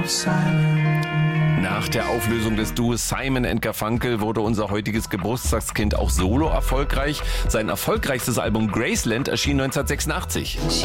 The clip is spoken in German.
Nach der Auflösung des Duos Simon & Garfunkel wurde unser heutiges Geburtstagskind auch solo erfolgreich. Sein erfolgreichstes Album Graceland erschien 1986.